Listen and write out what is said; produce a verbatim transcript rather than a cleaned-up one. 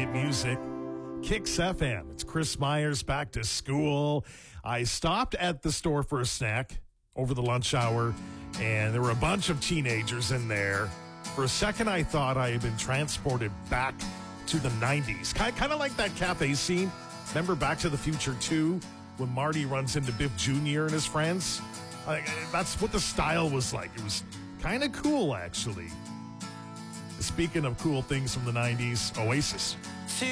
hit music. Kicks F M. It's Chris Myers back to school. I stopped at the store for a snack over the lunch hour, and there were a bunch of teenagers in there. For a second, I thought I had been transported back to the nineties. Kind, kind of like that cafe scene. Remember Back to the Future two, when Marty runs into Biff Junior and his friends? Like, that's what the style was like. It was kind of cool, actually. Speaking of cool things from the nineties, Oasis.